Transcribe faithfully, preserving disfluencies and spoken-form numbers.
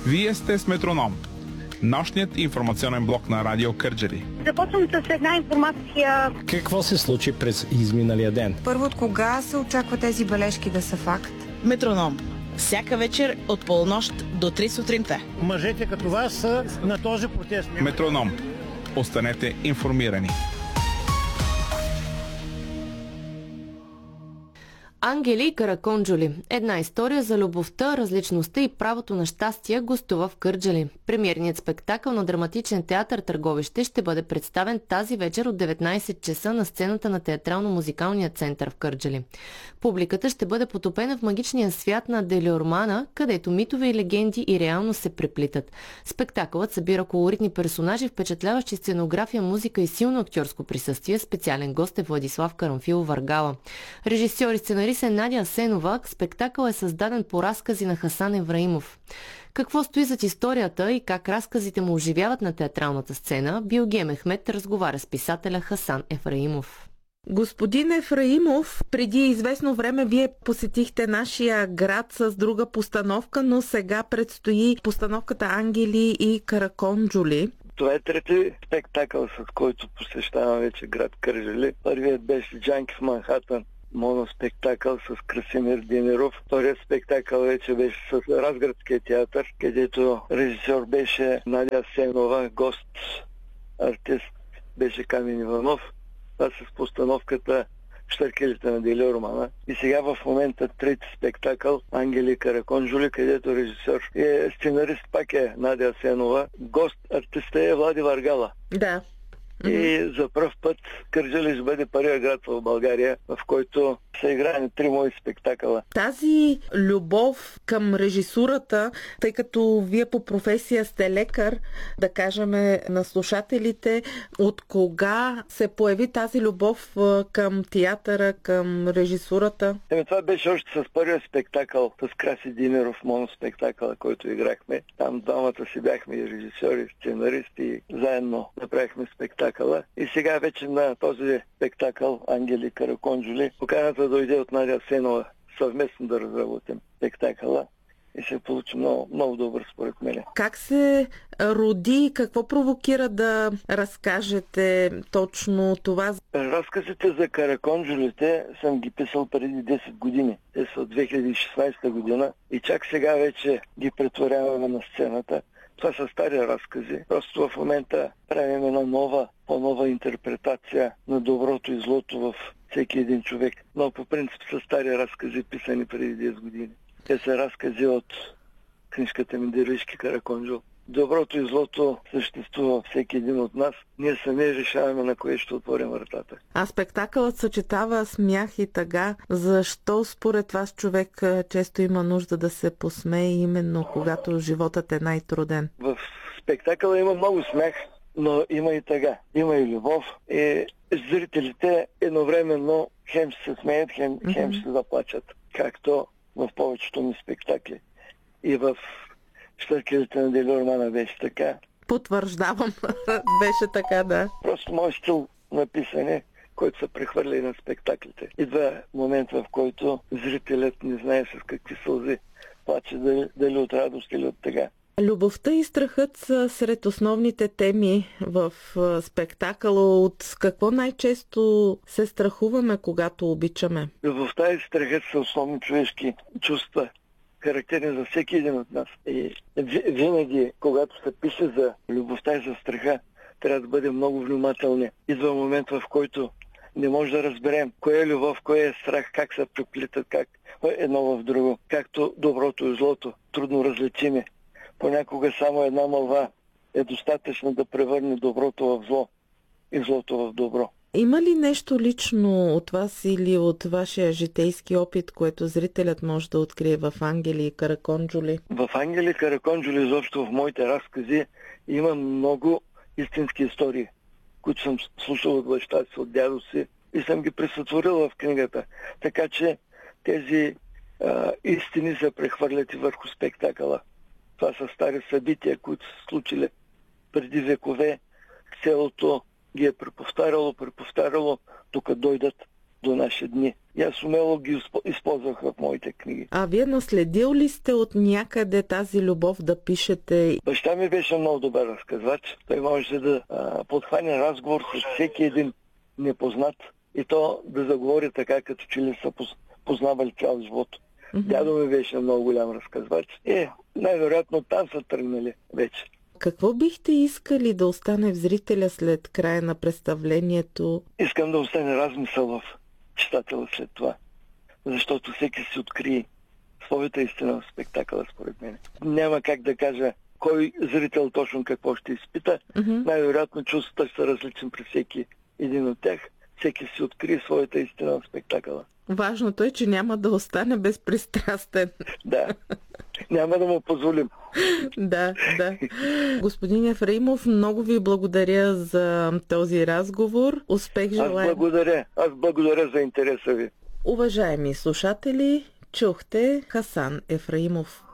Вие сте с Метроном, нощният информационен блок на Радио Кърджали. Започвам с една информация. Какво се случи през изминалия ден? Първо, от кога се очаква тези бележки да са факт? Метроном. Всяка вечер от полунощ до три сутринта. Мъжете като вас са на този протест. Метроном. Останете информирани. Ангели и Караконджули. Една история за любовта, различността и правото на щастие гостува в Кърджали. Премиерният спектакъл на драматичен театър Търговище ще бъде представен тази вечер от деветнайсет часа на сцената на Театрално-музикалния център в Кърджали. Публиката ще бъде потопена в магичния свят на Делиормана, където митове и легенди и реално се преплитат. Спектакълът събира колоритни персонажи, впечатляващи сценография, музика и силно актьорско присъствие. Специален гост е Владислав Карамфилов Варгала. Режисьор и сценарист е Надя Асенова. Спектакъл е създаден по разкази на Хасан Евраимов. Какво стои зад историята и как разказите му оживяват на театралната сцена, Билги Мехмед разговаря с писателя Хасан Ефраимов. Господин Ефраимов, преди известно време вие посетихте нашия град с друга постановка, но сега предстои постановката Ангели и Караконджули. Това е трети спектакъл, с който посещавам вече град Кърджали. Първият беше Джанки в Манхатън, моноспектакъл с Красимир Демиров. Вторият спектакъл вече беше с Разградския театър, където режисьор беше Надя Асенова, гост артист беше Камен Иванов. Това с постановката Щъркелите на Делиормана. И сега в момента трети спектакъл Ангели и Караконджули, където режисьор е сценарист пак е Надя Асенова. Гост артиста е Влади Варгала. Да. И за пръв път Кърджали ще бъде първият град в България, в който са играни три мои спектакъла. Тази любов към режисурата, тъй като вие по професия сте лекар, да кажем на слушателите, от кога се появи тази любов към театъра, към режисурата? Еми, това беше още с първия спектакъл с Краси Димиров, моноспектакъла, който играхме. Там двамата си бяхме и режисьори, сценаристи, и заедно направихме спектакъла. И сега вече на този спектакъл Ангели и Караконджули поканата дойде от Надя Асенова съвместно да разработим спектакъла и се получи много, много добър според мен. Как се роди, какво провокира да разкажете точно това? Разказите за Караконджулите съм ги писал преди десет години. Те са от две хиляди и шестнадесета година и чак сега вече ги претворяваме на сцената. Това са стари разкази. Просто в момента правим една нова, по-нова интерпретация на доброто и злото в всеки един човек. Но по принцип са стари разкази, писани преди десет години. Те са разкази от книжката ми Дервишки Караконджул. Доброто и злото съществува всеки един от нас. Ние сами решаваме на кое ще отворим вратата. А спектакълът съчетава смях и тъга. Защо според вас човек често има нужда да се посмее именно когато животът е най-труден? В спектакъла има много смях, но има и тъга. Има и любов. И зрителите едновременно хем ще се смеят, хем, mm-hmm. хем ще заплачат. Както в повечето ми спектакли. И в Щъркелите на Делиормана беше така. Потвърждавам, беше така, да. Просто мой стил на писане, който се прехвърля и на спектаклите. Идва момент, в който зрителят не знае с какви сълзи плаче, дали, дали от радост или от тъга. Любовта и страхът са сред основните теми в спектакъла. От какво най-често се страхуваме, когато обичаме? Любовта и страхът са основни човешки чувства, характерни за всеки един от нас. И винаги, когато се пише за любовта и за страха, трябва да бъдем много внимателни. Идва момент, в който не може да разберем кое е любов, кое е страх, как се преплитат, как едно в друго. Както доброто и злото, трудно различиме. Понякога само една мълва е достатъчно да превърне доброто в зло и злото в добро. Има ли нещо лично от вас или от вашия житейски опит, което зрителят може да открие в Ангели и Караконджули? В Ангели и Караконджули, изобщо в моите разкази, има много истински истории, които съм слушал от баща си, от дядо си и съм ги пресътворил в книгата. Така че тези а, истини се прехвърлят и върху спектакъла. Това са стари събития, които са случили преди векове. Селото ги е преповтаряло, преповтаряло, докато дойдат до наши дни. И аз умело ги използвах в моите книги. А вие наследил ли сте от някъде тази любов да пишете? Баща ми беше много добър разказвач. Той можеше да а, подхване разговор с всеки един непознат и то да заговори така, като че ли са познавали цял живот. Mm-hmm. Дядо ми беше много голям разказвач. Е, най-вероятно там са тръгнали вече. Какво бихте искали да остане в зрителя след края на представлението? Искам да остане размисъл в читателя след това. Защото всеки си открие своята истина в спектакъла, според мен. Няма как да кажа кой зрител точно какво ще изпита. Mm-hmm. Най-вероятно чувствата са различни при всеки един от тях. Всеки си открие своята истина в спектакъла. Важното е, че няма да остане безпристрастен. Да. Няма да му позволим. Да, да. Господин Ефраимов, много ви благодаря за този разговор. Успех желая. Аз благодаря. Аз благодаря за интереса ви. Уважаеми слушатели, чухте Хасан Ефраимов.